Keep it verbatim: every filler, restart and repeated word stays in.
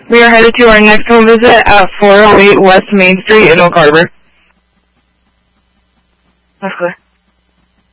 We are headed to our next home visit at four oh eight West Main Street in Oak Harbor. That's clear.